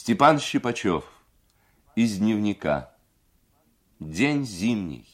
Степан Щипачев. Из дневника. День зимний.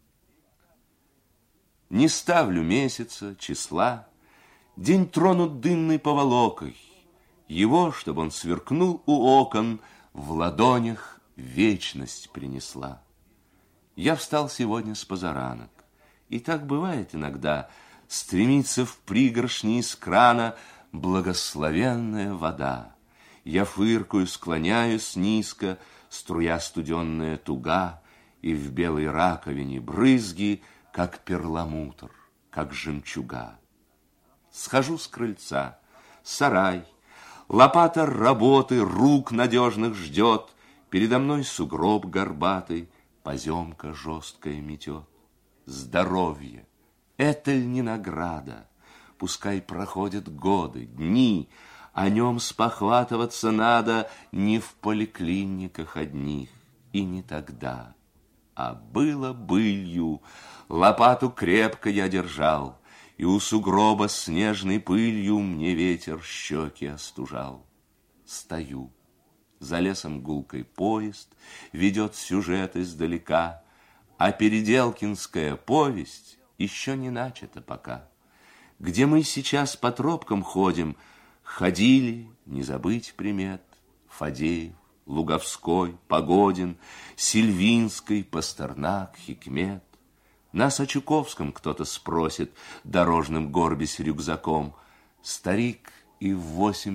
Не ставлю месяца, числа. День тронут дымной поволокой. Его, чтобы он сверкнул у окон, в ладонях вечность принесла. Я встал сегодня с позаранок. И так бывает иногда. Стремится в пригоршни из крана благословенная вода. Я фыркаю, склоняюсь низко, струя студенная туга, и в белой раковине брызги, как перламутр, как жемчуга. Схожу с крыльца, сарай, лопата работы рук надежных ждет, передо мной сугроб горбатый, поземка жесткая метет. Здоровье, это ль не награда? Пускай проходят годы, дни, о нем спохватываться надо не в поликлиниках одних, и не тогда. А было былью, лопату крепко я держал, и у сугроба снежной пылью мне ветер щеки остужал. Стою, за лесом гулкой поезд ведет сюжет издалека, а Переделкинская повесть еще не начата пока. Где мы сейчас по тропкам ходим, ходили, не забыть примет, Фадеев, Луговской, Погодин, Сильвинский, Пастернак, Хикмет. Нас о Чуковском кто-то спросит, дорожным горбясь рюкзаком. Старик и в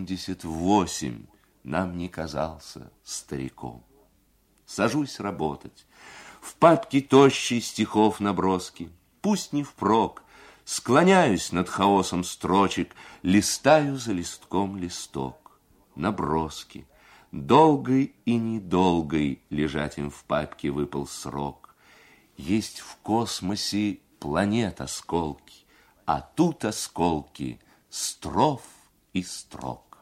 88 нам не казался стариком. Сажусь работать. В папке тощей стихов наброски, пусть не впрок, склоняюсь над хаосом строчек, листаю за листком листок. Наброски. Долгой и недолгой лежать им в папке выпал срок. Есть в космосе планет осколки, а тут осколки строф и строк.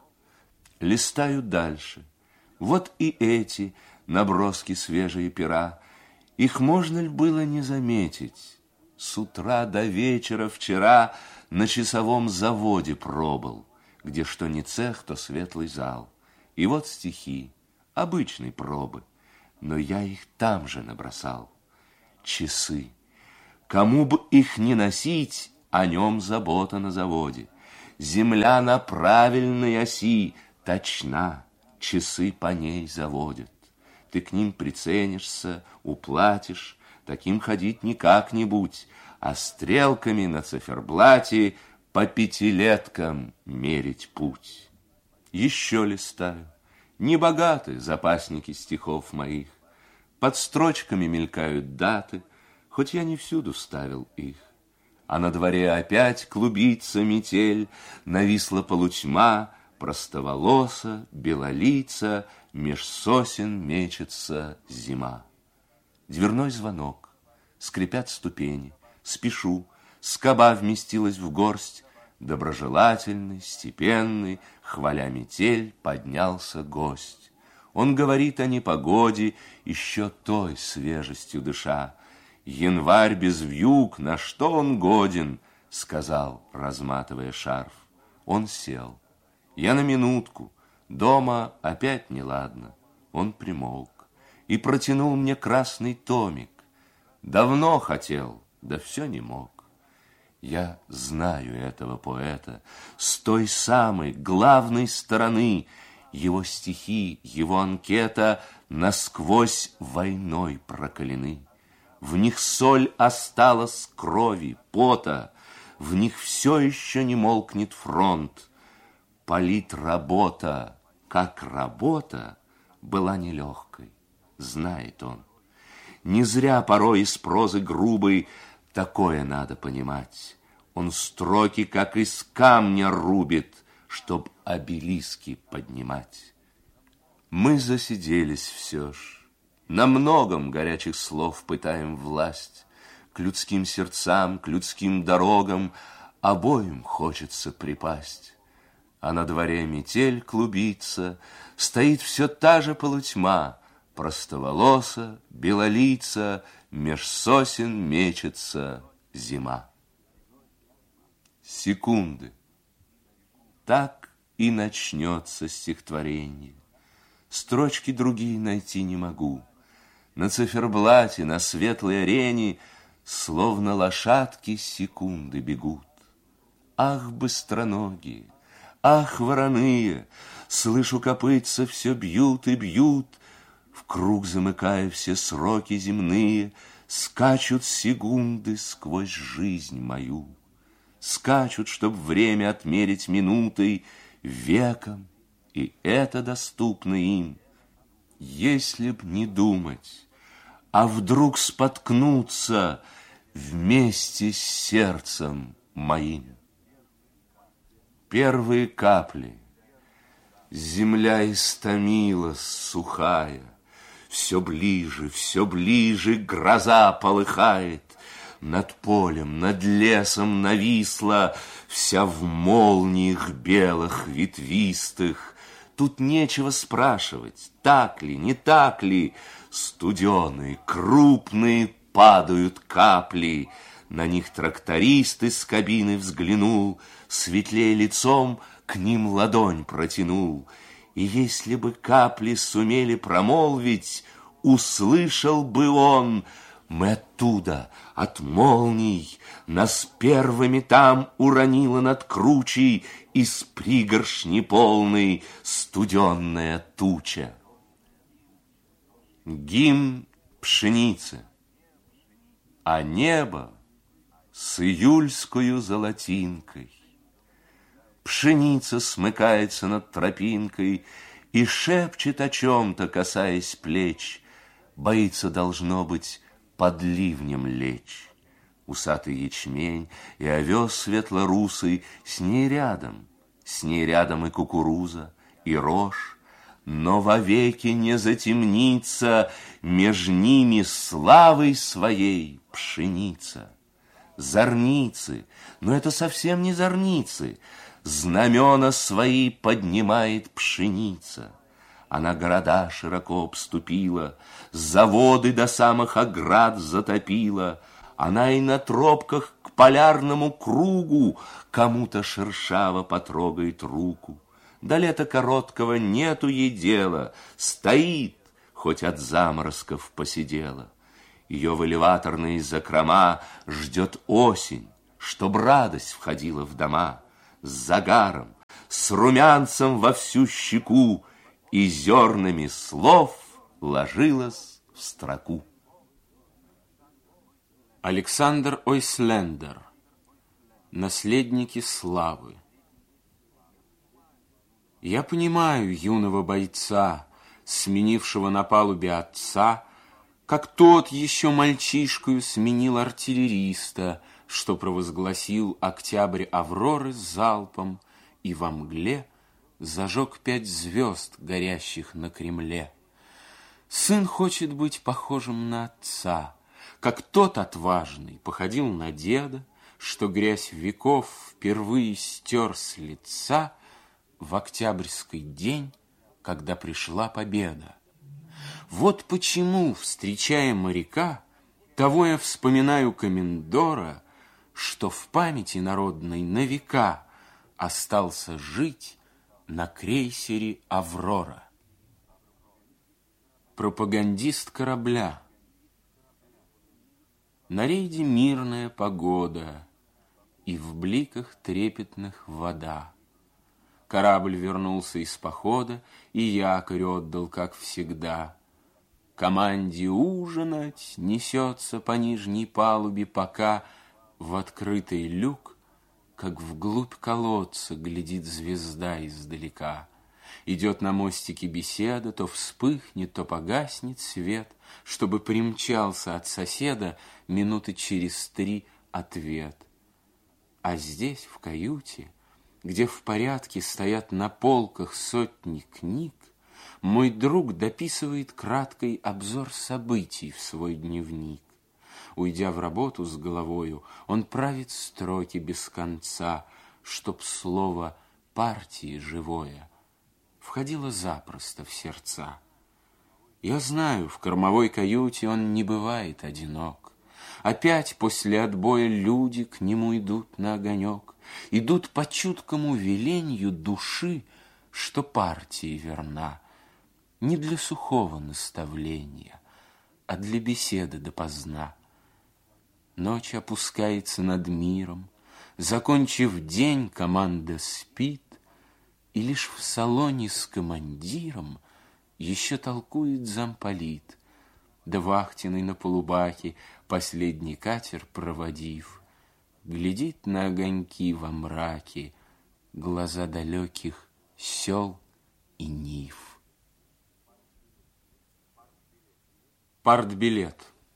Листаю дальше. Вот и эти наброски свежие пера. Их можно ли было не заметить? С утра до вечера вчера на часовом заводе пробыл, где что не цех, то светлый зал. И вот стихи, обычной пробы, но я их там же набросал. Часы. Кому бы их не носить, о нем забота на заводе. Земля на правильной оси, точна, часы по ней заводят. Ты к ним приценишься, уплатишь, таким ходить не как-нибудь, а стрелками на циферблате по пятилеткам мерить путь. Еще листаю. Небогаты запасники стихов моих. Под строчками мелькают даты, хоть я не всюду ставил их. А на дворе опять клубится метель, нависла полутьма, простоволоса, белолица, меж сосен мечется зима. Дверной звонок, скрипят ступени, спешу, скоба вместилась в горсть. Доброжелательный, степенный, хваля метель, поднялся гость. Он говорит о непогоде, еще той свежестью дыша. Январь без вьюг, на что он годен, сказал, разматывая шарф. Он сел. Я на минутку, дома опять неладно. Он примолк и протянул мне красный томик. Давно хотел, да все не мог. Я знаю этого поэта с той самой главной стороны. Его стихи, его анкета насквозь войной прокалены. В них соль осталась крови, пота, в них все еще не молкнет фронт. Политработа, как работа, была нелегкой, знает он. Не зря порой из прозы грубой такое надо понимать. Он строки, как из камня, рубит, чтоб обелиски поднимать. Мы засиделись все ж. На многом горячих слов пытаем власть. К людским сердцам, к людским дорогам обоим хочется припасть. А на дворе метель клубится, стоит все та же полутьма, простоволоса, белолица, меж сосен мечется зима. Секунды. Так и начнется стихотворение. Строчки другие найти не могу. На циферблате, на светлой арене словно лошадки секунды бегут. Ах, быстроногие, ах, вороные, слышу, копытца все бьют и бьют, в круг замыкая все сроки земные, скачут секунды сквозь жизнь мою. Скачут, чтоб время отмерить минутой, веком, и это доступно им. Если б не думать, а вдруг споткнуться вместе с сердцем моим. Первые капли, земля истомилась сухая, все ближе гроза полыхает, над полем, над лесом нависла, вся в молниях белых ветвистых. Тут нечего спрашивать, так ли, не так ли. Студеные, крупные падают капли. На них тракторист из кабины взглянул, светлее лицом к ним ладонь протянул. И если бы капли сумели промолвить, услышал бы он: мы оттуда, от молний, нас первыми там уронила над кручей из пригоршни полной студенная туча. Гимн пшеницы, а небо с июльскою золотинкой. Пшеница смыкается над тропинкой и шепчет о чем-то, касаясь плеч. Боится, должно быть, под ливнем лечь. Усатый ячмень и овес светлорусый с ней рядом и кукуруза, и рожь, но вовеки не затемнится меж ними славой своей пшеница. Зорницы, но это совсем не зорницы, знамена свои поднимает пшеница. Она города широко обступила, заводы до самых оград затопила. Она и на тропках к полярному кругу кому-то шершаво потрогает руку. До лета короткого нету ей дела, стоит, хоть от заморозков посидела. Ее в элеваторные закрома ждет осень, чтоб радость входила в дома. С загаром, с румянцем во всю щеку и зернами слов ложилась в строку. Александр Ойслендер. Наследники славы. Я понимаю юного бойца, сменившего на палубе отца, как тот еще мальчишкою сменил артиллериста, что провозгласил октябрь Авроры залпом и во мгле зажег 5 звезд, горящих на Кремле. Сын хочет быть похожим на отца, как тот отважный походил на деда, что грязь веков впервые стер с лица в октябрьский день, когда пришла победа. Вот почему, встречая моряка, того я вспоминаю комендора, что в памяти народной на века остался жить на крейсере «Аврора». Пропагандист корабля. На рейде мирная погода, и в бликах трепетных вода. Корабль вернулся из похода, и якорь отдал, как всегда. Команде ужинать несется по нижней палубе, пока в открытый люк, как вглубь колодца, глядит звезда издалека. Идет на мостике беседа, то вспыхнет, то погаснет свет, чтобы примчался от соседа минуты через 3 ответ. А здесь, в каюте, где в порядке стоят на полках сотни книг, мой друг дописывает краткий обзор событий в свой дневник. Уйдя в работу с головою, он правит строки без конца, чтоб слово партии живое входило запросто в сердца. Я знаю, в кормовой каюте он не бывает одинок. Опять после отбоя люди к нему идут на огонек, идут по чуткому веленью души, что партии верна. не для сухого наставления, а для беседы допоздна. Ночь опускается над миром, закончив день, команда спит, и лишь в салоне с командиром еще толкует замполит, да вахтенный на полубаке, последний катер проводив, глядит на огоньки во мраке, глаза далеких сел и нив. Партбилет.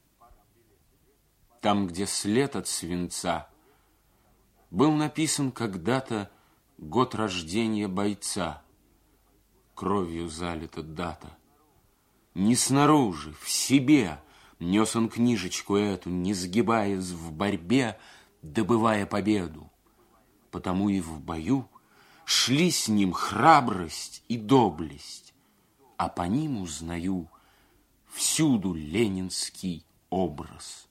Там, где след от свинца, был написан когда-то год рождения бойца. Кровью залита дата. Не снаружи, в себе нес он книжечку эту, не сгибаясь в борьбе, добывая победу. Потому и в бою шли с ним храбрость и доблесть, а по ним узнаю всюду ленинский образ.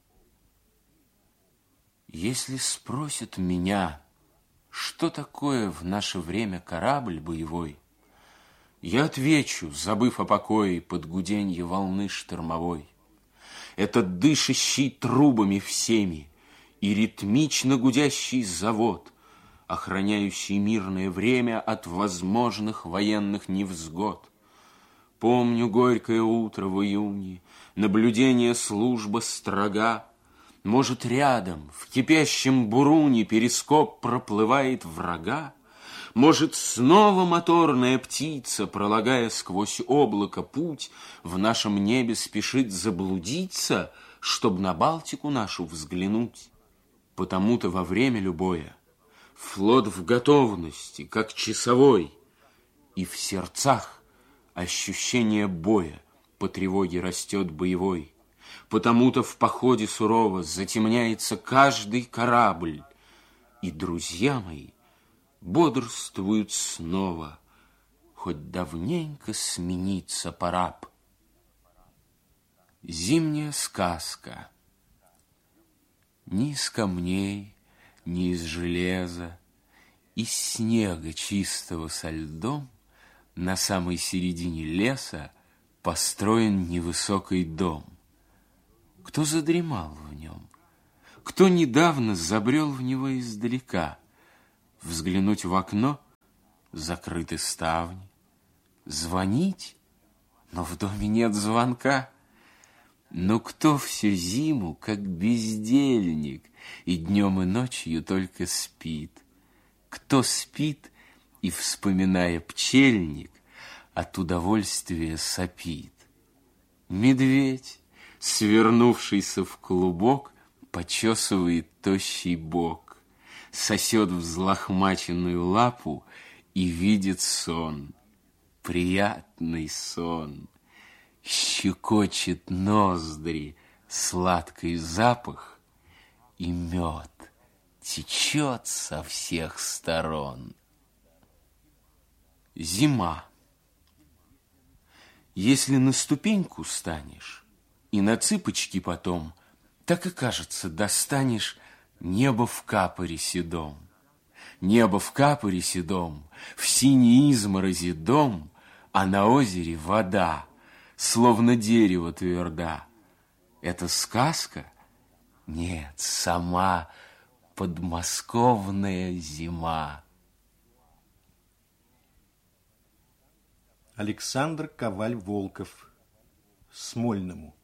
Если спросят меня, что такое в наше время корабль боевой, я отвечу, забыв о покое под гуденье волны штормовой. Это дышащий трубами всеми и ритмично гудящий завод, охраняющий мирное время от возможных военных невзгод. Помню горькое утро в июне, наблюдение служба строга. Может, рядом, в кипящем буруне, перископ проплывает врага? Может, снова моторная птица, пролагая сквозь облако путь, в нашем небе спешит заблудиться, чтоб на Балтику нашу взглянуть? Потому-то во время любое флот в готовности, как часовой, и в сердцах ощущение боя по тревоге растет боевой. Потому-то в походе сурово затемняется каждый корабль, и друзья мои бодрствуют снова, хоть давненько смениться пора б. Зимняя сказка. Ни из камней, ни из железа, из снега чистого со льдом на самой середине леса построен невысокий дом. Кто задремал в нем? Кто недавно забрел в него издалека? Взглянуть в окно — закрыты ставни. Звонить? Но в доме нет звонка. Но кто всю зиму, как бездельник, и днем, и ночью только спит? Кто спит и, вспоминая пчельник, от удовольствия сопит? Медведь, свернувшийся в клубок, почесывает тощий бок, сосет взлохмаченную лапу и видит сон, приятный сон. Щекочет ноздри сладкий запах, и мед течет со всех сторон. Зима. Если на ступеньку станешь, и на цыпочки потом, так и кажется, достанешь небо в капоре седом. Небо в капоре седом, в синей изморози дом, а на озере вода, словно дерево тверда. Это сказка? Нет, сама подмосковная зима. Александр Коваль-Волков. Смольному.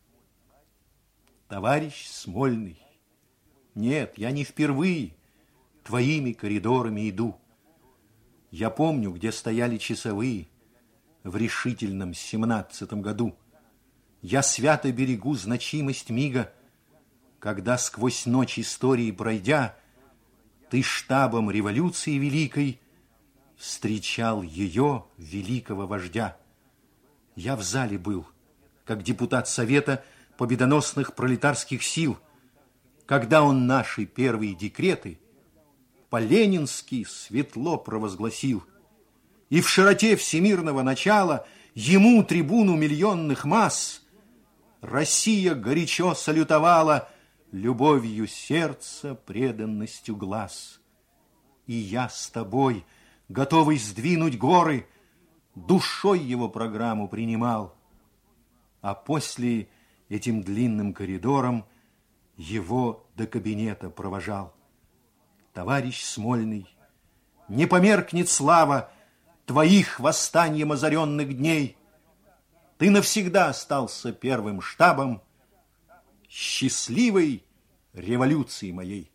Товарищ Смольный, нет, я не впервые твоими коридорами иду. Я помню, где стояли часовые в решительном 17-м году. Я свято берегу значимость мига, когда сквозь ночь истории пройдя, ты штабом революции великой встречал ее, великого вождя. Я в зале был, как депутат Совета победоносных пролетарских сил, когда он наши первые декреты по-ленински светло провозгласил. И в широте всемирного начала ему, трибуну миллионных масс, Россия горячо салютовала любовью сердца, преданностью глаз. И я с тобой, готовый сдвинуть горы, душой его программу принимал, а после этим длинным коридором его до кабинета провожал. Товарищ Смольный, не померкнет слава твоих восстанием озаренных дней. Ты навсегда остался первым штабом счастливой революции моей.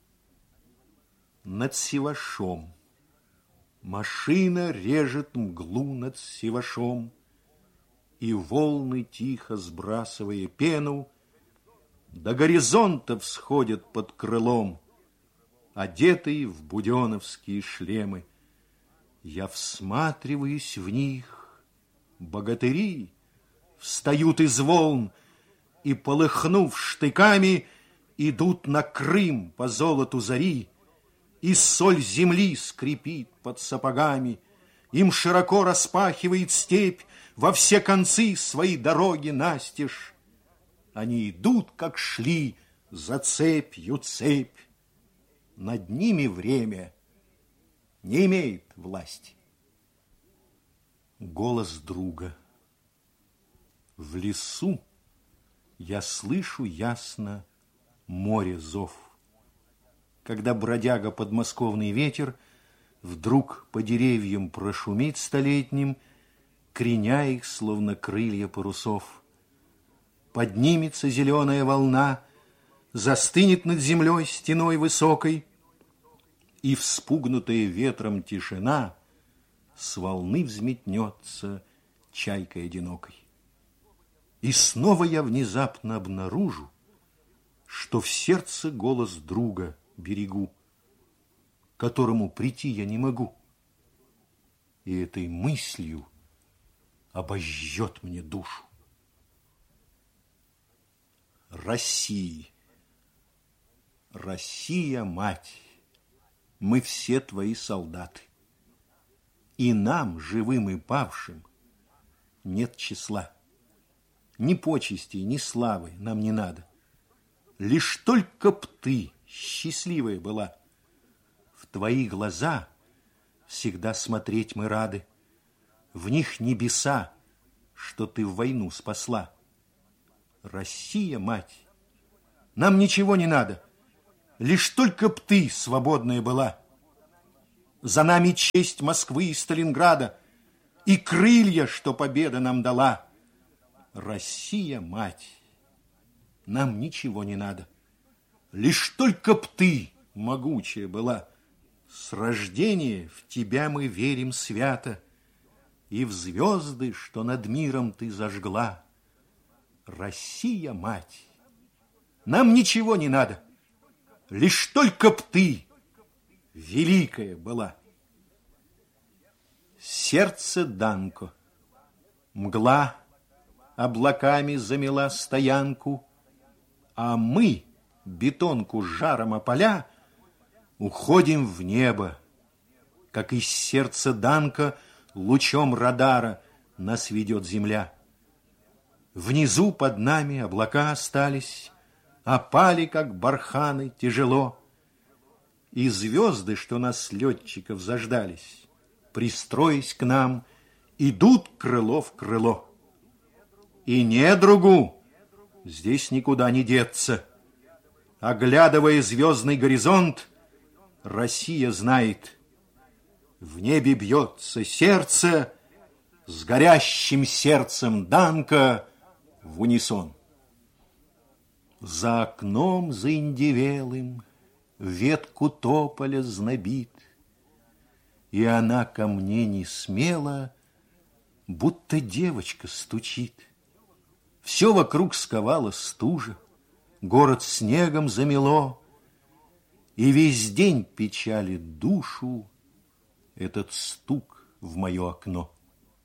Над Севашом машина режет мглу над Севашом, и волны, тихо сбрасывая пену, до горизонта всходят под крылом, одетые в буденовские шлемы. Я всматриваюсь в них, богатыри встают из волн и, полыхнув штыками, идут на Крым по золоту зари, и соль земли скрипит под сапогами. Им широко распахивает степь во все концы свои дороги настежь. Они идут, как шли, за цепью цепь. Над ними время не имеет власти. Голос друга. В лесу я слышу ясно море зов. Когда бродяга подмосковный ветер вдруг по деревьям прошумит столетним, креня их, словно крылья парусов. Поднимется зеленая волна, застынет над землей стеной высокой, и вспугнутая ветром тишина с волны взметнется чайкой одинокой. И снова я внезапно обнаружу, что в сердце голос друга берегу, к которому прийти я не могу, и этой мыслью обожжет мне душу. Россия, Россия, мать, мы все твои солдаты, и нам, живым и павшим, нет числа. Ни почестей, ни славы нам не надо. Лишь только б ты счастливая была. В твои глаза всегда смотреть мы рады. В них небеса, что ты в войну спасла. Россия, мать, нам ничего не надо. Лишь только б ты свободная была. За нами честь Москвы и Сталинграда и крылья, что победа нам дала. Россия, мать, нам ничего не надо. Лишь только б ты могучая была. С рождения в тебя мы верим свято, и в звезды, что над миром ты зажгла. Россия, мать, нам ничего не надо. Лишь только б ты великая была. Сердце Данко. Мгла облаками замела стоянку, а мы, бетонку жаром опаля, уходим в небо, как из сердца Данко лучом радара нас ведет земля. Внизу под нами облака остались, опали, как барханы, тяжело, и звезды, что нас летчиков заждались, пристроясь к нам, идут крыло в крыло. И недругу здесь никуда не деться. Оглядывая звездный горизонт, Россия знает, в небе бьется сердце с горящим сердцем Данко в унисон. За окном заиндевелым ветку тополя знобит, и она ко мне не смело, будто девочка стучит. Все вокруг сковало стужа, город снегом замело, и весь день печалит душу этот стук в мое окно.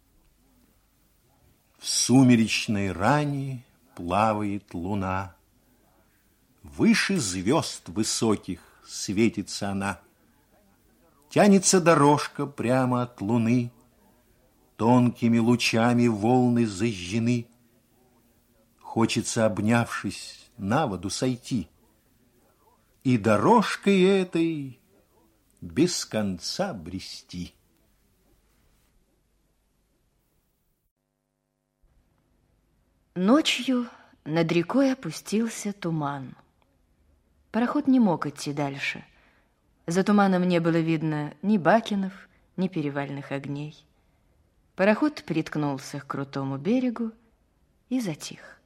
В сумеречной ране плавает луна, выше звезд высоких светится она. Тянется дорожка прямо от луны, тонкими лучами волны зажжены. Хочется, обнявшись, на воду сойти, и дорожкой этой без конца брести. Ночью над рекой опустился туман. Пароход не мог идти дальше. За туманом не было видно ни бакенов, ни перевальных огней. Пароход приткнулся к крутому берегу и затих.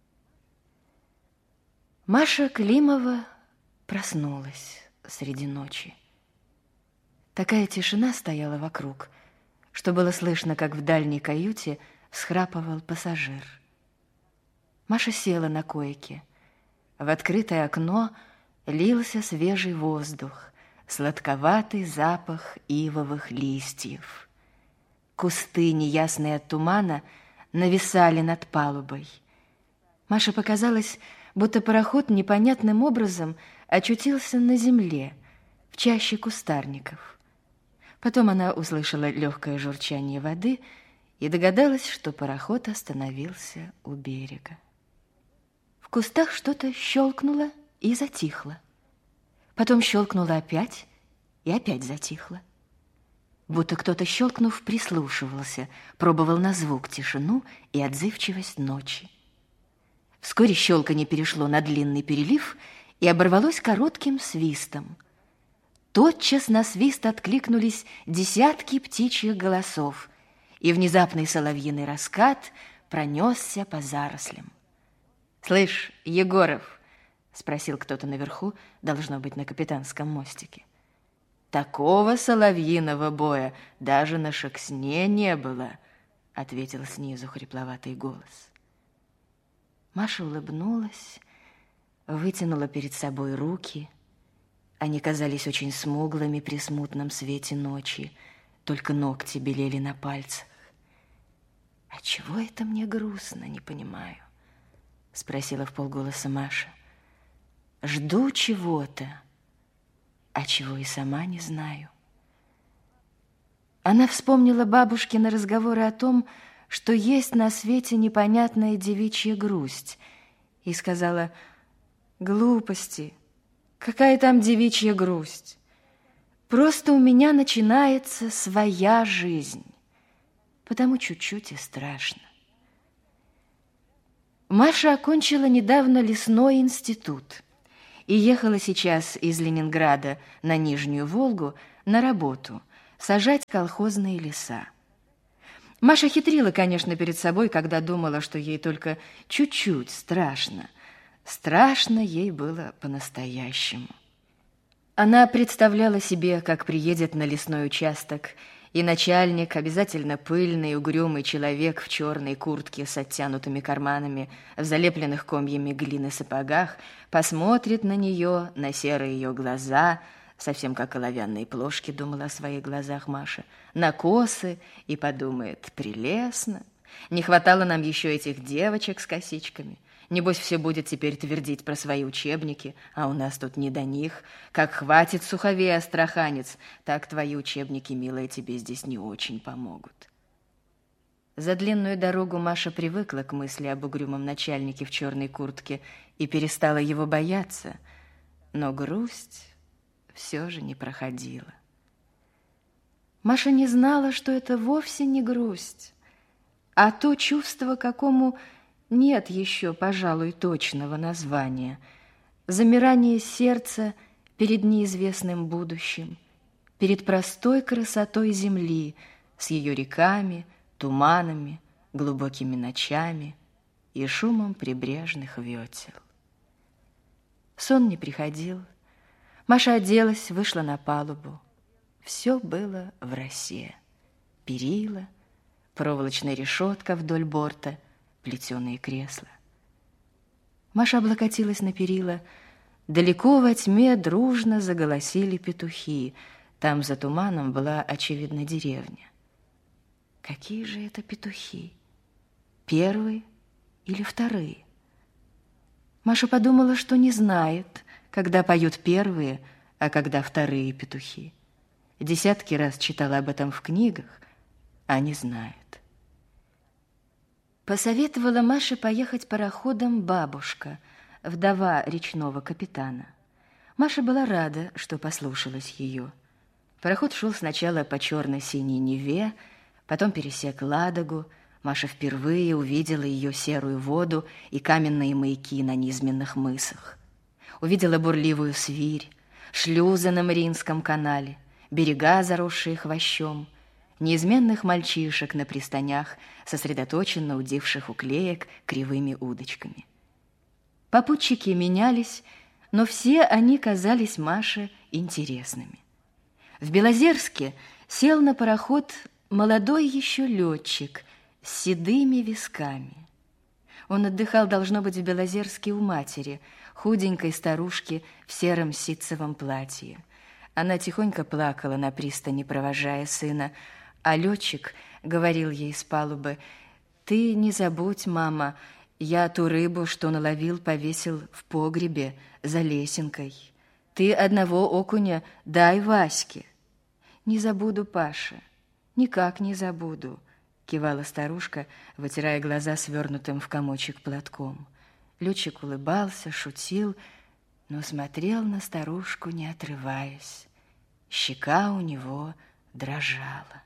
Маша Климова проснулась среди ночи. Такая тишина стояла вокруг, что было слышно, как в дальней каюте всхрапывал пассажир. Маша села на койке. В открытое окно лился свежий воздух, сладковатый запах ивовых листьев. Кусты, неясные от тумана, нависали над палубой. Маше показалось, будто пароход непонятным образом очутился на земле, в чаще кустарников. Потом она услышала легкое журчание воды и догадалась, что пароход остановился у берега. В кустах что-то щелкнуло и затихло. Потом щелкнуло опять и опять затихло. Будто кто-то, щелкнув, прислушивался, пробовал на звук тишину и отзывчивость ночи. Вскоре щелканье перешло на длинный перелив и оборвалось коротким свистом. Тотчас на свист откликнулись десятки птичьих голосов, и внезапный соловьиный раскат пронесся по зарослям. «Слышь, Егоров!» — спросил кто-то наверху, должно быть, на капитанском мостике. «Такого соловьиного боя даже на Шексне не было», — ответил снизу хрипловатый голос. Маша улыбнулась, вытянула перед собой руки. Они казались очень смуглыми при смутном свете ночи, только ногти белели на пальцах. «А чего это мне грустно, не понимаю?» — спросила вполголоса Маша. «Жду чего-то, а чего и сама не знаю». Она вспомнила бабушкины разговоры о том, что есть на свете непонятная девичья грусть, и сказала: «Глупости, какая там девичья грусть? Просто у меня начинается своя жизнь, потому чуть-чуть и страшно». Маша окончила недавно лесной институт и ехала сейчас из Ленинграда на Нижнюю Волгу на работу сажать колхозные леса. Маша хитрила, конечно, перед собой, когда думала, что ей только чуть-чуть страшно. Страшно ей было по-настоящему. Она представляла себе, как приедет на лесной участок, и начальник, обязательно пыльный, угрюмый человек в черной куртке с оттянутыми карманами, в залепленных комьями глины сапогах, посмотрит на нее, на серые ее глаза, совсем как оловянные плошки, думала о своих глазах Маша, на косы, и подумает: прелестно, не хватало нам еще этих девочек с косичками. Небось, все будет теперь твердить про свои учебники, а у нас тут не до них. Как хватит суховей, астраханец, так твои учебники, милая, тебе здесь не очень помогут. За длинную дорогу Маша привыкла к мысли об угрюмом начальнике в черной куртке и перестала его бояться, но грусть все же не проходила. Маша не знала, что это вовсе не грусть, а то чувство, какому нет еще, пожалуй, точного названия. Замирание сердца перед неизвестным будущим, перед простой красотой земли с ее реками, туманами, глубокими ночами и шумом прибрежных ветел. Сон не приходил. Маша оделась, вышла на палубу. Все было в росе. Перила, проволочная решетка вдоль борта, плетеные кресла. Маша облокотилась на перила. Далеко во тьме дружно заголосили петухи. Там за туманом была, очевидно, деревня. Какие же это петухи? Первые или вторые? Маша подумала, что не знает, когда поют первые, а когда вторые петухи. Десятки раз читала об этом в книгах, а не знает. Посоветовала Маше поехать пароходом бабушка, вдова речного капитана. Маша была рада, что послушалась ее. Пароход шел сначала по черно-синей Неве, потом пересек Ладогу, Маша впервые увидела ее серую воду и каменные маяки на низменных мысах. Увидела бурливую свирь, шлюзы на Мариинском канале, берега, заросшие хвощом, неизменных мальчишек на пристанях, сосредоточенно удивших уклеек кривыми удочками. Попутчики менялись, но все они казались Маше интересными. В Белозерске сел на пароход молодой еще летчик с седыми висками. Он отдыхал, должно быть, в Белозерске у матери, худенькой старушки в сером ситцевом платье. Она тихонько плакала на пристани, провожая сына, а летчик говорил ей с палубы: «Ты не забудь, мама, я ту рыбу, что наловил, повесил в погребе за лесенкой. Ты одного окуня дай Ваське». «Не забуду, Паша, никак не забуду», — кивала старушка, вытирая глаза свернутым в комочек платком. Летчик улыбался, шутил, но смотрел на старушку, не отрываясь. Щека у него дрожала.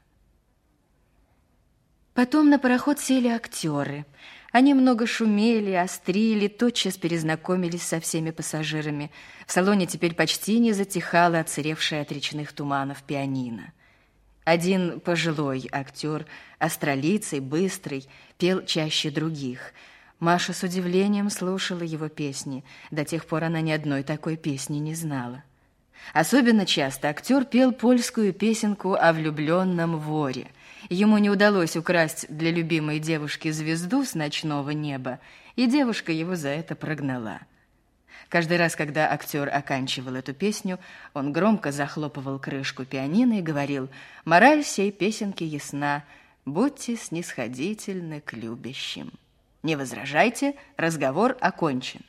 Потом на пароход сели актеры. Они много шумели, острили, тотчас перезнакомились со всеми пассажирами. В салоне теперь почти не затихало отсыревшее от речных туманов пианино. Один пожилой актер, астролицый, быстрый, пел чаще других. Маша с удивлением слушала его песни. До тех пор она ни одной такой песни не знала. Особенно часто актер пел польскую песенку о влюбленном воре. Ему не удалось украсть для любимой девушки звезду с ночного неба, и девушка его за это прогнала. Каждый раз, когда актер оканчивал эту песню, он громко захлопывал крышку пианино и говорил: «Мораль сей песенки ясна, будьте снисходительны к любящим. Не возражайте, разговор окончен».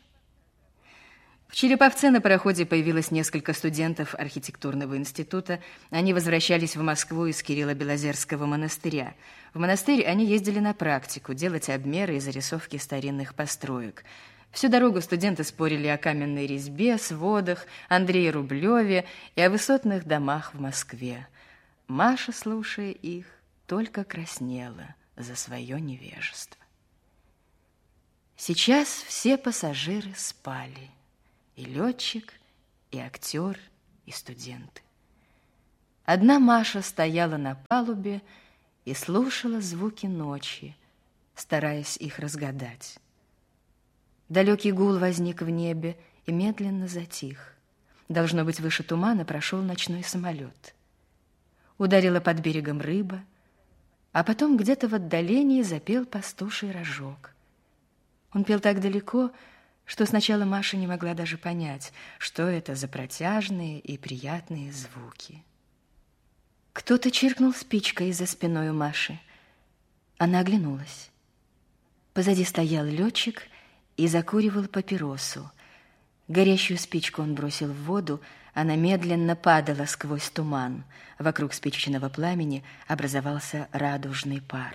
В Череповце на пароходе появилось несколько студентов архитектурного института. Они возвращались в Москву из Кирилло-Белозерского монастыря. В монастырь они ездили на практику, делать обмеры и зарисовки старинных построек. Всю дорогу студенты спорили о каменной резьбе, сводах, Андрее Рублеве и о высотных домах в Москве. Маша, слушая их, только краснела за свое невежество. Сейчас все пассажиры спали. И летчик, и актер, и студенты. Одна Маша стояла на палубе и слушала звуки ночи, стараясь их разгадать. Далекий гул возник в небе и медленно затих. Должно быть, выше тумана прошел ночной самолет. Ударила под берегом рыба, а потом где-то в отдалении запел пастуший рожок. Он пел так далеко, что сначала Маша не могла даже понять, что это за протяжные и приятные звуки. Кто-то чиркнул спичкой за спиной у Маши. Она оглянулась. Позади стоял летчик и закуривал папиросу. Горящую спичку он бросил в воду, она медленно падала сквозь туман. Вокруг спичечного пламени образовался радужный пар.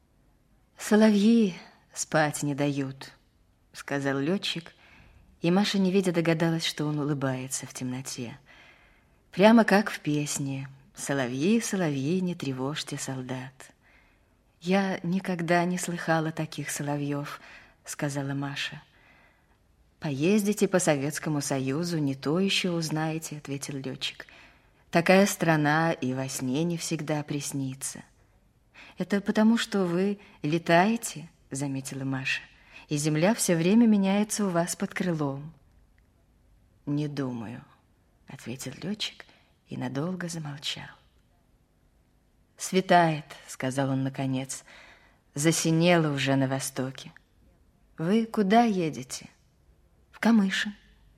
«Соловьи спать не дают», — сказал летчик, и Маша, не видя, догадалась, что он улыбается в темноте. Прямо как в песне: «Соловьи, соловьи, не тревожьте солдат». «Я никогда не слыхала таких соловьев», — сказала Маша. «Поездите по Советскому Союзу, не то еще узнаете», — ответил летчик. «Такая страна и во сне не всегда приснится». «Это потому, что вы летаете», — заметила Маша, «и земля все время меняется у вас под крылом». «Не думаю», — ответил летчик и надолго замолчал. «Светает», — сказал он наконец, — «засинело уже на востоке. Вы куда едете?» «В Камышин».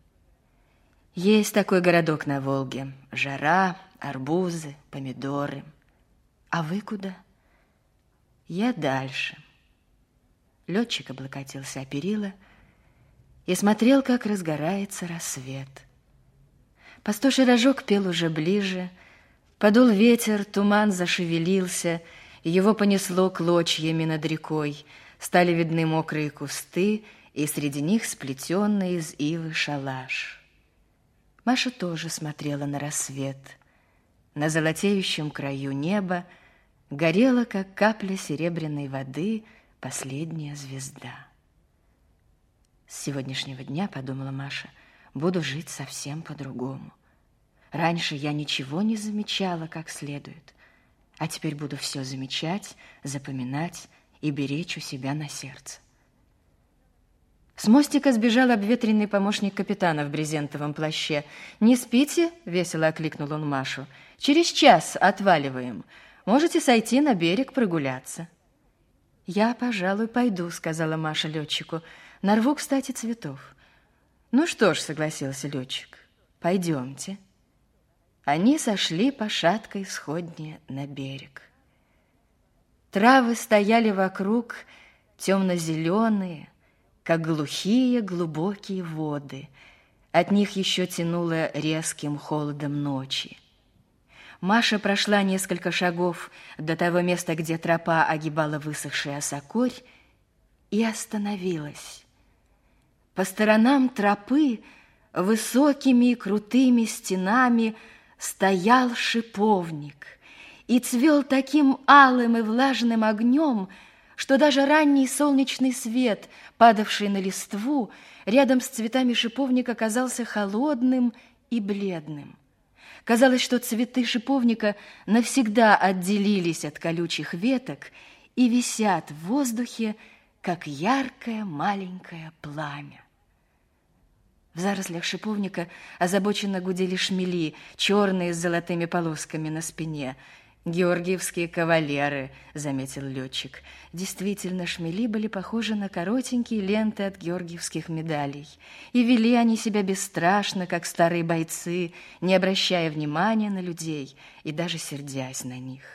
«Есть такой городок на Волге. Жара, арбузы, помидоры. А вы куда?» «Я дальше». Летчик облокотился о перила и смотрел, как разгорается рассвет. Пастуший рожок пел уже ближе, подул ветер, туман зашевелился, его понесло клочьями над рекой, стали видны мокрые кусты, и среди них сплетенный из ивы шалаш. Маша тоже смотрела на рассвет. На золотеющем краю неба горела, как капля серебряной воды, последняя звезда. С сегодняшнего дня, подумала Маша, буду жить совсем по-другому. Раньше я ничего не замечала как следует, а теперь буду все замечать, запоминать и беречь у себя на сердце. С мостика сбежал обветренный помощник капитана в брезентовом плаще. «Не спите?» — весело окликнул он Машу. «Через час отваливаем. Можете сойти на берег прогуляться». «Я, пожалуй, пойду», — сказала Маша летчику. «Нарву, кстати, цветов». «Ну что ж», — согласился летчик, — «пойдемте». Они сошли по шаткой сходне на берег. Травы стояли вокруг темно-зеленые, как глухие глубокие воды. От них еще тянуло резким холодом ночи. Маша прошла несколько шагов до того места, где тропа огибала высохший осокорь, и остановилась. По сторонам тропы высокими и крутыми стенами стоял шиповник и цвел таким алым и влажным огнем, что даже ранний солнечный свет, падавший на листву, рядом с цветами шиповника казался холодным и бледным. Казалось, что цветы шиповника навсегда отделились от колючих веток и висят в воздухе, как яркое маленькое пламя. В зарослях шиповника озабоченно гудели шмели, черные с золотыми полосками на спине. «Георгиевские кавалеры», — заметил летчик. Действительно, шмели были похожи на коротенькие ленты от георгиевских медалей. И вели они себя бесстрашно, как старые бойцы, не обращая внимания на людей и даже сердясь на них.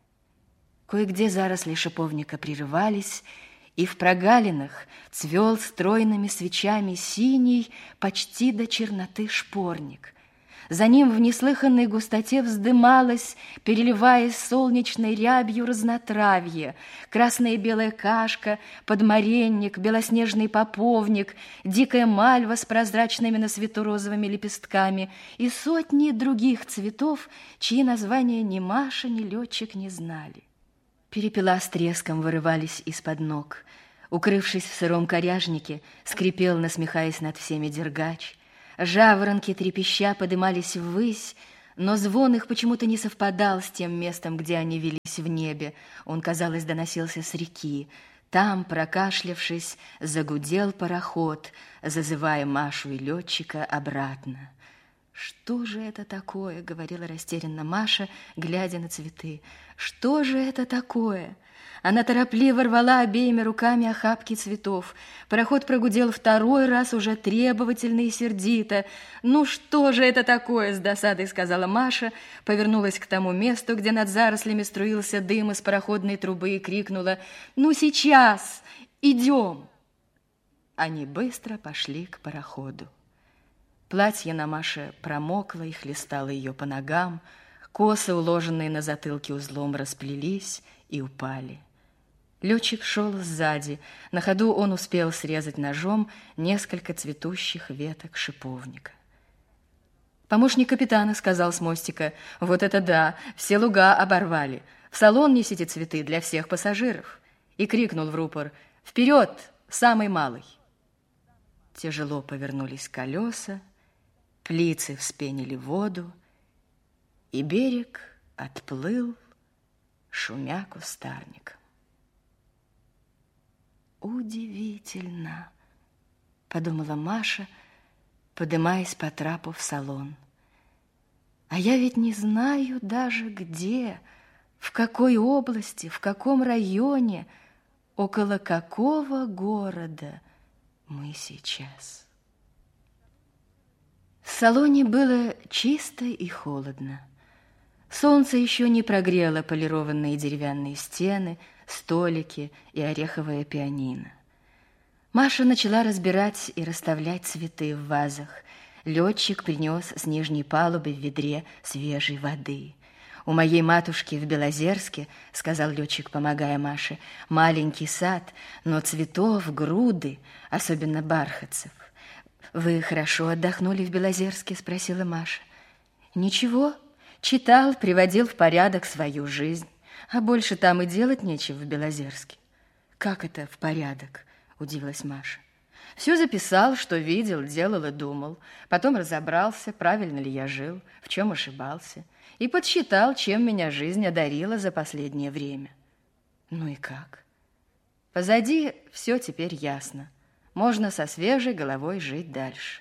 Кое-где заросли шиповника прерывались, и в прогалинах цвел стройными свечами синий, почти до черноты шпорник. За ним в неслыханной густоте вздымалось, переливаясь солнечной рябью, разнотравье, красная и белая кашка, подмаренник, белоснежный поповник, дикая мальва с прозрачными на свету розовыми лепестками и сотни других цветов, чьи названия ни Маша, ни летчик не знали. Перепела с треском вырывались из-под ног. Укрывшись в сыром коряжнике, скрипел, насмехаясь над всеми, дергач. Жаворонки трепеща подымались ввысь, но звон их почему-то не совпадал с тем местом, где они велись в небе. Он, казалось, доносился с реки. Там, прокашлявшись, загудел пароход, зазывая Машу и летчика обратно. «Что же это такое?» — говорила растерянно Маша, глядя на цветы. «Что же это такое?» Она торопливо рвала обеими руками охапки цветов. Пароход прогудел второй раз, уже требовательно и сердито. «Ну что же это такое?» — с досадой сказала Маша, повернулась к тому месту, где над зарослями струился дым из пароходной трубы, и крикнула: «Ну сейчас! Идем!» Они быстро пошли к пароходу. Платье на Маше промокло и хлестало ее по ногам, косы, уложенные на затылке узлом, расплелись и упали. Летчик шел сзади. На ходу он успел срезать ножом несколько цветущих веток шиповника. Помощник капитана сказал с мостика: «Вот это да, все луга оборвали. В салон несите цветы для всех пассажиров». И крикнул в рупор: «Вперед, самый малый!» Тяжело повернулись колеса, плицы вспенили воду, и берег отплыл, шумя кустарником. «Удивительно», — подумала Маша, подымаясь по трапу в салон. «А я ведь не знаю даже где, в какой области, в каком районе, около какого города мы сейчас». В салоне было чисто и холодно. Солнце еще не прогрело полированные деревянные стены, столики и ореховое пианино. Маша начала разбирать и расставлять цветы в вазах. Летчик принес с нижней палубы в ведре свежей воды. «У моей матушки в Белозерске, — сказал летчик, помогая Маше, — маленький сад, но цветов груды, особенно бархатцев». «Вы хорошо отдохнули в Белозерске?» — спросила Маша. «Ничего, читал, приводил в порядок свою жизнь. А больше там и делать нечего в Белозерске. Как это в порядок? Удивилась Маша. Все записал, что видел, делал и думал. Потом разобрался, правильно ли я жил, в чем ошибался. И подсчитал, чем меня жизнь одарила за последнее время. Ну и как? Позади все теперь ясно. Можно со свежей головой жить дальше.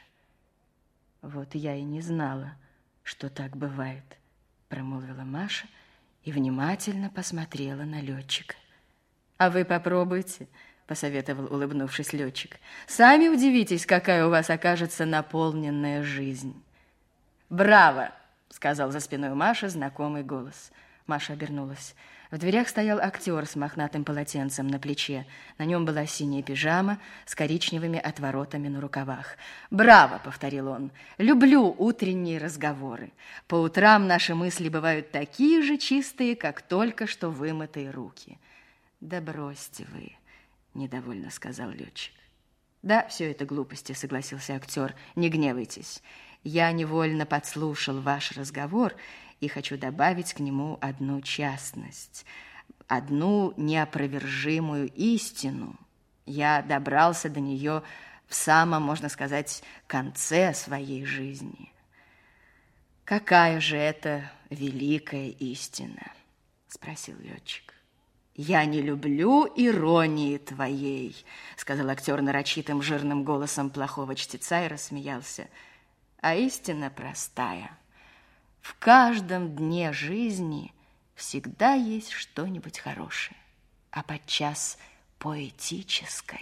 Вот я и не знала, что так бывает, промолвила Маша и внимательно посмотрела на летчика. А вы попробуйте, посоветовал, улыбнувшись, летчик. Сами удивитесь, какая у вас окажется наполненная жизнь. Браво! Сказал за спиной у Маши знакомый голос. Маша обернулась. В дверях стоял актер с мохнатым полотенцем на плече. На нем была синяя пижама с коричневыми отворотами на рукавах. «Браво!» — повторил он. «Люблю утренние разговоры. По утрам наши мысли бывают такие же чистые, как только что вымытые руки». «Да бросьте вы!» — недовольно сказал летчик. «Да, все это глупости», — согласился актер. «Не гневайтесь. Я невольно подслушал ваш разговор и хочу добавить к нему одну частность, одну неопровержимую истину. Я добрался до нее в самом, можно сказать, конце своей жизни. Какая же это великая истина?» — спросил летчик. «Я не люблю иронии твоей», — сказал актер нарочитым жирным голосом плохого чтеца и рассмеялся. «А истина простая. В каждом дне жизни всегда есть что-нибудь хорошее, а подчас поэтическое.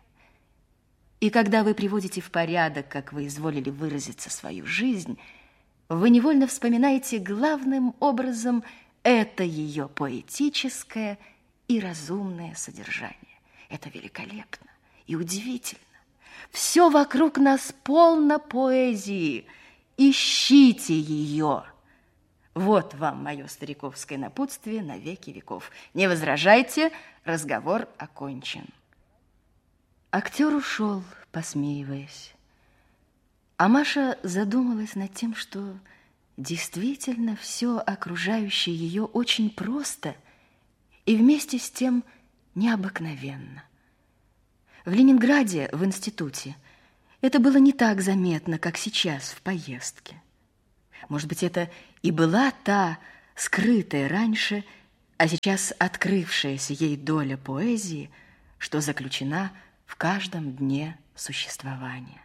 И когда вы приводите в порядок, как вы изволили выразиться, свою жизнь, вы невольно вспоминаете главным образом это ее поэтическое и разумное содержание. Это великолепно и удивительно. Все вокруг нас полно поэзии. Ищите ее. Вот вам мое стариковское напутствие на веки веков. Не возражайте, разговор окончен. Актер ушел, посмеиваясь. А Маша задумалась над тем, что действительно все окружающее ее очень просто и вместе с тем необыкновенно. В Ленинграде, в институте, это было не так заметно, как сейчас в поездке. Может быть, это и была та скрытая раньше, а сейчас открывшаяся ей доля поэзии, что заключена в каждом дне существования.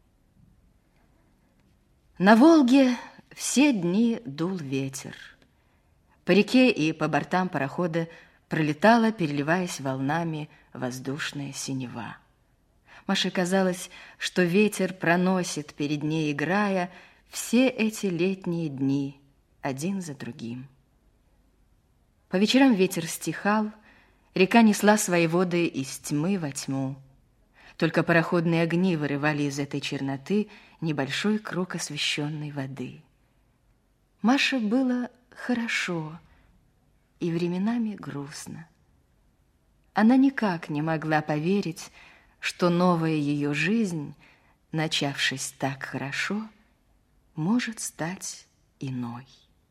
На Волге все дни дул ветер. По реке и по бортам парохода пролетала, переливаясь волнами, воздушная синева. Маше казалось, что ветер проносит перед ней, играя, все эти летние дни один за другим. По вечерам ветер стихал, река несла свои воды из тьмы во тьму. Только пароходные огни вырывали из этой черноты небольшой круг освещенной воды. Маше было хорошо и временами грустно. Она никак не могла поверить, что новая ее жизнь, начавшись так хорошо, может стать иной.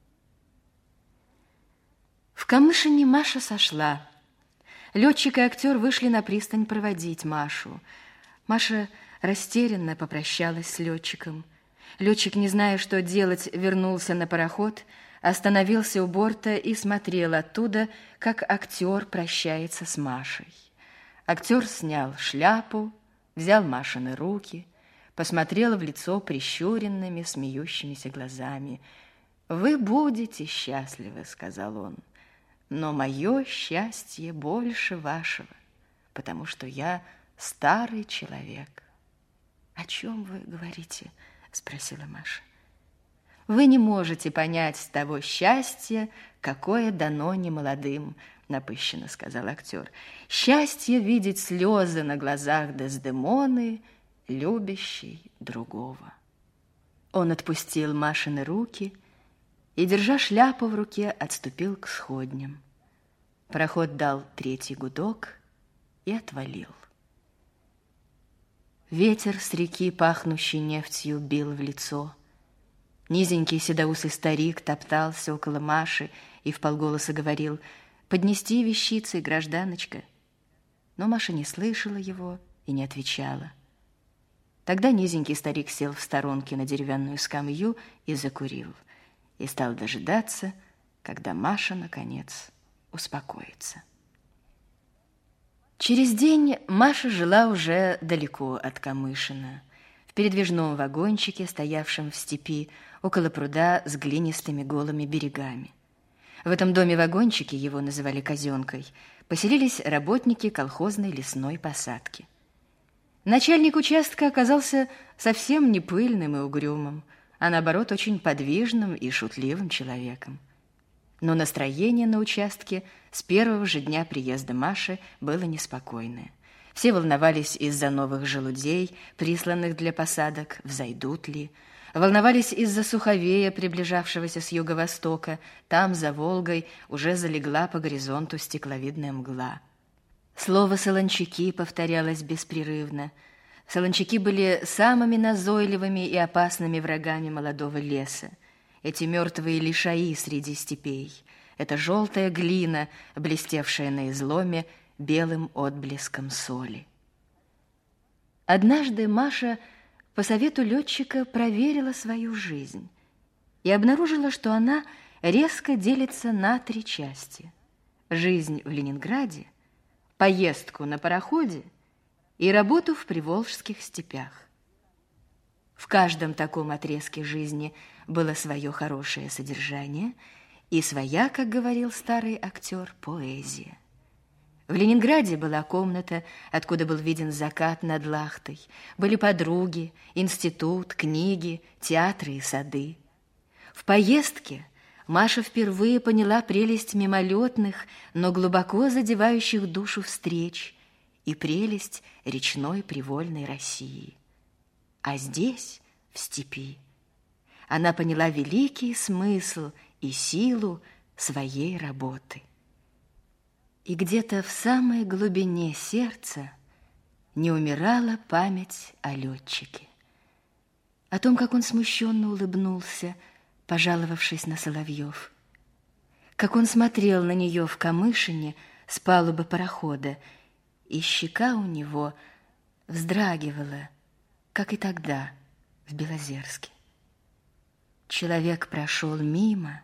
В Камышине Маша сошла. Летчик и актер вышли на пристань проводить Машу. Маша растерянно попрощалась с летчиком. Летчик, не зная, что делать, вернулся на пароход, остановился у борта и смотрел оттуда, как актер прощается с Машей. Актер снял шляпу, взял Машины руки, посмотрел в лицо прищуренными, смеющимися глазами. «Вы будете счастливы», — сказал он, — «но мое счастье больше вашего, потому что я старый человек». «О чем вы говорите?» — спросила Маша. «Вы не можете понять того счастья, какое дано немолодым», — напыщенно сказал актер. «Счастье видеть слезы на глазах Дездемоны, любящей другого». Он отпустил Машины руки и, держа шляпу в руке, отступил к сходням. Пароход дал третий гудок и отвалил. Ветер с реки, пахнущий нефтью, бил в лицо. Низенький седоусый старик топтался около Маши и вполголоса говорил: поднести вещицы, гражданочка. Но Маша не слышала его и не отвечала. Тогда низенький старик сел в сторонке на деревянную скамью и закурил, и стал дожидаться, когда Маша, наконец, успокоится. Через день Маша жила уже далеко от Камышина, в передвижном вагончике, стоявшем в степи, около пруда с глинистыми голыми берегами. В этом доме-вагончике, его называли казенкой, поселились работники колхозной лесной посадки. Начальник участка оказался совсем не пыльным и угрюмым, а наоборот очень подвижным и шутливым человеком. Но настроение на участке с первого же дня приезда Маши было неспокойное. Все волновались из-за новых желудей, присланных для посадок, взойдут ли. Волновались из-за суховея, приближавшегося с юго-востока. Там, за Волгой, уже залегла по горизонту стекловидная мгла. Слово «солончаки» повторялось беспрерывно. Солончаки были самыми назойливыми и опасными врагами молодого леса. Эти мертвые лишаи среди степей. Это желтая глина, блестевшая на изломе белым отблеском соли. Однажды Маша по совету летчика проверила свою жизнь и обнаружила, что она резко делится на 3 части. Жизнь в Ленинграде, поездку на пароходе и работу в приволжских степях. В каждом таком отрезке жизни было свое хорошее содержание и своя, как говорил старый актер, поэзия. В Ленинграде была комната, откуда был виден закат над Лахтой, были подруги, институт, книги, театры и сады. В поездке Маша впервые поняла прелесть мимолетных, но глубоко задевающих душу встреч и прелесть речной привольной России. А здесь, в степи, она поняла великий смысл и силу своей работы. И где-то в самой глубине сердца не умирала память о летчике, о том, как он смущенно улыбнулся, пожаловавшись на соловьев, как он смотрел на нее в Камышине с палубы парохода, и щека у него вздрагивала, как и тогда в Белозерске. Человек прошел мимо,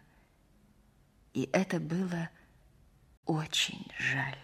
и это было очень жаль.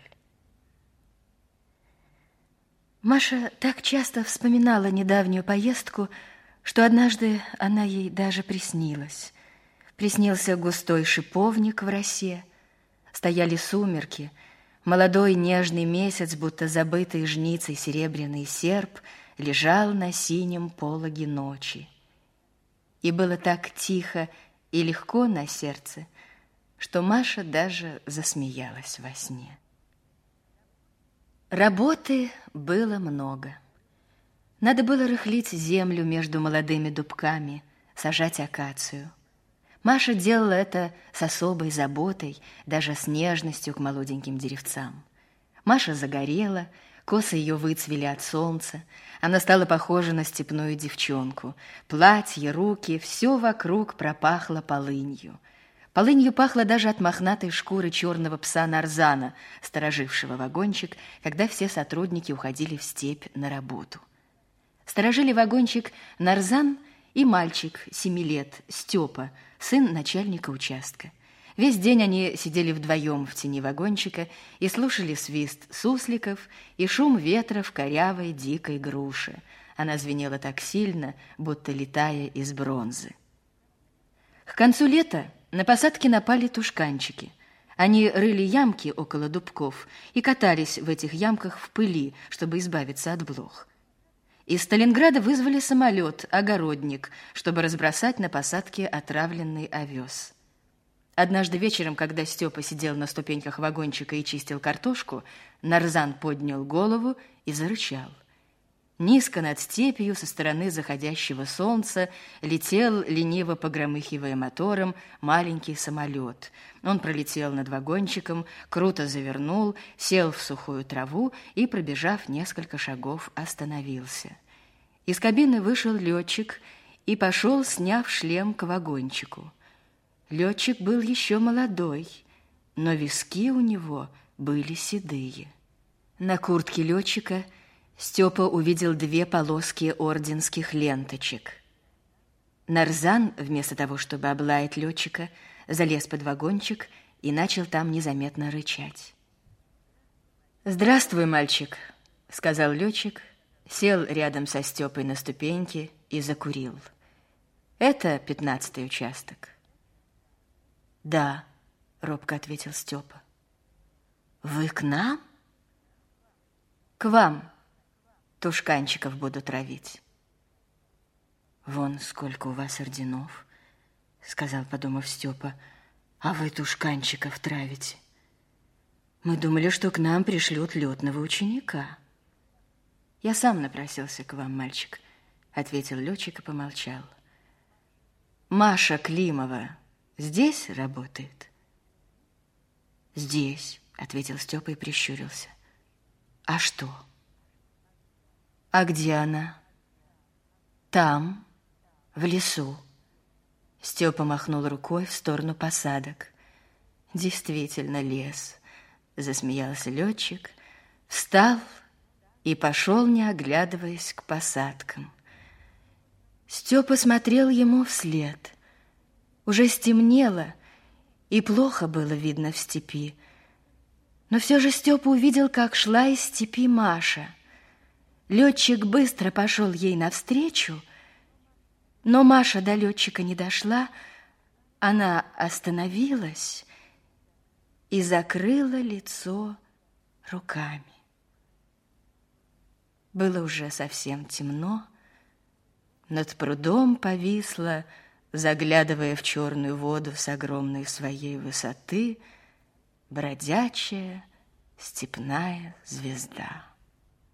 Маша так часто вспоминала недавнюю поездку, что однажды она ей даже приснилась. Приснился густой шиповник в росе, стояли сумерки, молодой нежный месяц, будто забытый жницей серебряный серп, лежал на синем пологе ночи. И было так тихо и легко на сердце, что Маша даже засмеялась во сне. Работы было много. Надо было рыхлить землю между молодыми дубками, сажать акацию. Маша делала это с особой заботой, даже с нежностью к молоденьким деревцам. Маша загорела, косы ее выцвели от солнца, она стала похожа на степную девчонку. Платье, руки, все вокруг пропахло полынью. Полынью пахло даже от мохнатой шкуры черного пса Нарзана, сторожившего вагончик, когда все сотрудники уходили в степь на работу. Сторожили вагончик Нарзан и мальчик 7 лет, Степа, сын начальника участка. Весь день они сидели вдвоем в тени вагончика и слушали свист сусликов и шум ветра в корявой дикой груше. Она звенела так сильно, будто летая из бронзы. К концу лета на посадке напали тушканчики. Они рыли ямки около дубков и катались в этих ямках в пыли, чтобы избавиться от блох. Из Сталинграда вызвали самолет «Огородник», чтобы разбросать на посадке отравленный овес. Однажды вечером, когда Степа сидел на ступеньках вагончика и чистил картошку, Нарзан поднял голову и зарычал. Низко над степью со стороны заходящего солнца летел, лениво погромыхивая мотором, маленький самолет. Он пролетел над вагончиком, круто завернул, сел в сухую траву и, пробежав несколько шагов, остановился. Из кабины вышел летчик и пошел, сняв шлем, к вагончику. Летчик был еще молодой, но виски у него были седые. На куртке летчика Степа увидел 2 полоски орденских ленточек. Нарзан, вместо того, чтобы облаять летчика, залез под вагончик и начал там незаметно рычать. «Здравствуй, мальчик», — сказал летчик, сел рядом со Степой на ступеньки и закурил. «Это 15-й участок?» «Да», — робко ответил Степа. «Вы к нам?» «К вам тушканчиков буду травить». «Вон сколько у вас орденов», — сказал, подумав Степа, «а вы тушканчиков травите. Мы думали, что к нам пришлют летного ученика». «Я сам напросился к вам, мальчик», — ответил летчик и помолчал. «Маша Климова здесь работает?» «Здесь», — ответил Степа и прищурился. «А что?» «А где она?» «Там, в лесу». Степа махнул рукой в сторону посадок. «Действительно лес», — засмеялся летчик, встал и пошел, не оглядываясь, к посадкам. Степа смотрел ему вслед. Уже стемнело, и плохо было видно в степи. Но все же Степа увидел, как шла из степи Маша. Летчик быстро пошел ей навстречу, но Маша до летчика не дошла. Она остановилась и закрыла лицо руками. Было уже совсем темно. Над прудом повисла, заглядывая в черную воду с огромной своей высоты, бродячая степная звезда.